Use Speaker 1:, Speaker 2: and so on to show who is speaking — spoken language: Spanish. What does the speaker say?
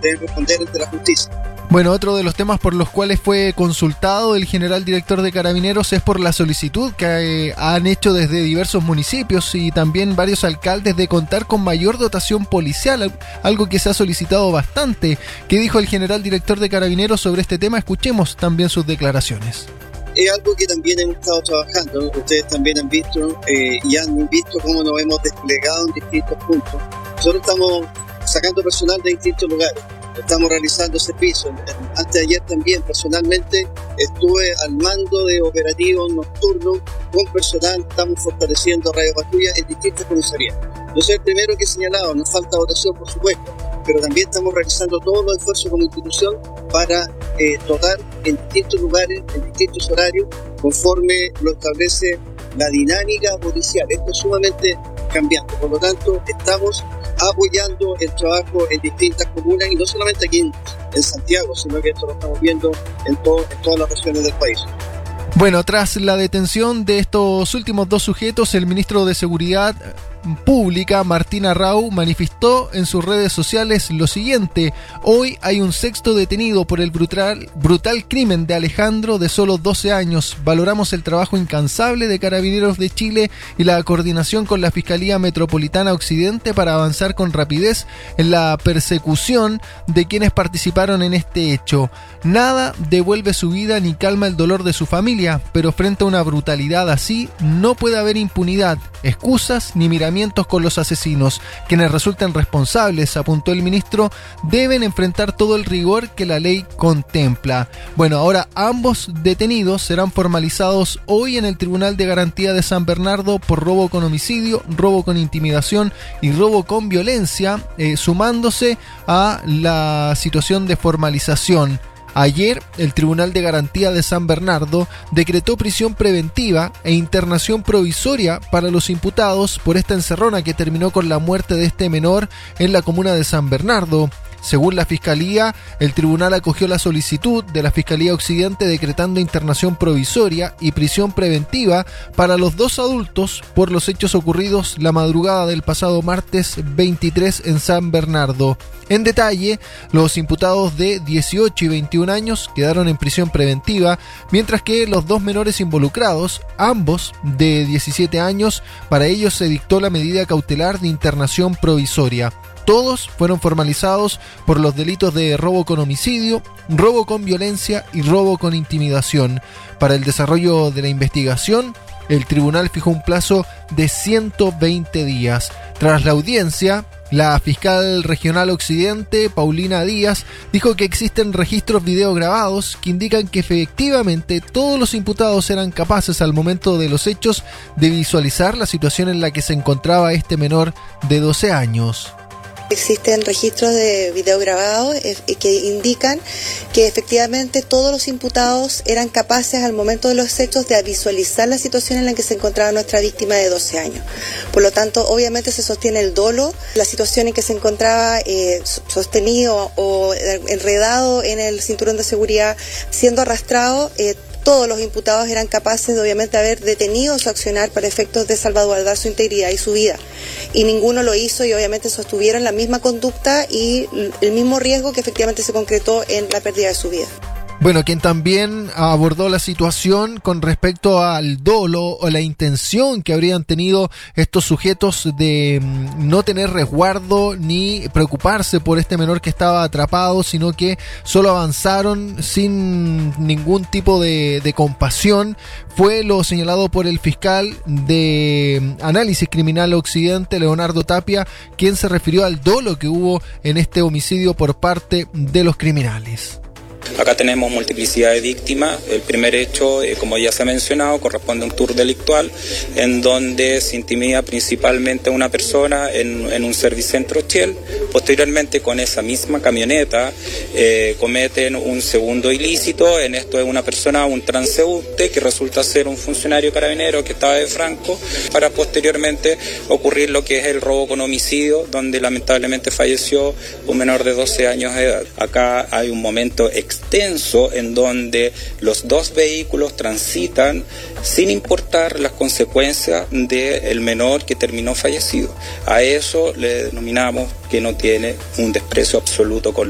Speaker 1: deben responder ante la justicia.
Speaker 2: Bueno, otro de los temas por los cuales fue consultado el general director de Carabineros es por la solicitud que han hecho desde diversos municipios y también varios alcaldes de contar con mayor dotación policial, algo que se ha solicitado bastante. ¿Qué dijo el general director de Carabineros sobre este tema? Escuchemos también sus declaraciones.
Speaker 1: Es algo que también hemos estado trabajando, ustedes también han visto y han visto cómo nos hemos desplegado en distintos puntos. Nosotros estamos sacando personal de distintos lugares. Estamos realizando servicios. Antes de ayer también personalmente estuve al mando de operativos nocturnos con personal. Estamos fortaleciendo radiopatrullas en distintas comisarías. Yo soy el primero que he señalado, nos falta dotación por supuesto, pero también estamos realizando todos los esfuerzos como institución para dotar en distintos lugares, en distintos horarios, conforme lo establece la dinámica policial. Esto es sumamente cambiante, por lo tanto estamos apoyando el trabajo en distintas comunas y no solamente aquí en Santiago, sino que esto lo estamos viendo en todas las regiones del país.
Speaker 2: Bueno, tras la detención de estos últimos dos sujetos, el ministro de Seguridad Pública, Martín Arrau, manifestó en sus redes sociales lo siguiente: hoy hay un sexto detenido por el brutal crimen de Alejandro, de solo 12 años. Valoramos el trabajo incansable de Carabineros de Chile y la coordinación con la Fiscalía Metropolitana Occidente para avanzar con rapidez en la persecución de quienes participaron en este hecho. Nada devuelve su vida ni calma el dolor de su familia, pero frente a una brutalidad así no puede haber impunidad, excusas ni miramientos con los asesinos. Quienes resulten responsables, apuntó el ministro, deben enfrentar todo el rigor que la ley contempla. Bueno, ahora ambos detenidos serán formalizados hoy en el Tribunal de Garantía de San Bernardo por robo con homicidio, robo con intimidación y robo con violencia, sumándose a la situación de formalización. Ayer, el Tribunal de Garantía de San Bernardo decretó prisión preventiva e internación provisoria para los imputados por esta encerrona que terminó con la muerte de este menor en la comuna de San Bernardo. Según la Fiscalía, el tribunal acogió la solicitud de la Fiscalía Occidente decretando internación provisoria y prisión preventiva para los dos adultos por los hechos ocurridos la madrugada del pasado martes 23 en San Bernardo. En detalle, los imputados de 18 y 21 años quedaron en prisión preventiva, mientras que los dos menores involucrados, ambos de 17 años, para ellos se dictó la medida cautelar de internación provisoria. Todos fueron formalizados por los delitos de robo con homicidio, robo con violencia y robo con intimidación. Para el desarrollo de la investigación, el tribunal fijó un plazo de 120 días. Tras la audiencia, la fiscal regional Occidente, Paulina Díaz, dijo que existen registros videograbados que indican que efectivamente todos los imputados eran capaces al momento de los hechos de visualizar la situación en la que se encontraba este menor de 12 años.
Speaker 3: Existen registros de video grabados que indican que efectivamente todos los imputados eran capaces al momento de los hechos de visualizar la situación en la que se encontraba nuestra víctima de 12 años. Por lo tanto, obviamente se sostiene el dolo, la situación en que se encontraba sostenido o enredado en el cinturón de seguridad, siendo arrastrado. Todos los imputados eran capaces de obviamente haber detenido su accionar para efectos de salvaguardar su integridad y su vida. Y ninguno lo hizo y obviamente sostuvieron la misma conducta y el mismo riesgo que efectivamente se concretó en la pérdida de su vida.
Speaker 2: Bueno, quien también abordó la situación con respecto al dolo o la intención que habrían tenido estos sujetos de no tener resguardo ni preocuparse por este menor que estaba atrapado, sino que solo avanzaron sin ningún tipo de compasión, fue lo señalado por el fiscal de Análisis Criminal Occidente, Leonardo Tapia, quien se refirió al dolo que hubo en este homicidio por parte de los criminales.
Speaker 4: Acá tenemos multiplicidad de víctimas. El primer hecho, como ya se ha mencionado, corresponde a un tour delictual en donde se intimida principalmente a una persona en un servicentro Shell. Posteriormente, con esa misma camioneta, cometen un segundo ilícito. En esto es una persona, un transeúnte, que resulta ser un funcionario carabinero que estaba de franco, para posteriormente ocurrir lo que es el robo con homicidio, donde lamentablemente falleció un menor de 12 años de edad. Acá hay un momento extenso en donde los dos vehículos transitan sin importar las consecuencias del menor que terminó fallecido. A eso le denominamos que no tiene un desprecio absoluto con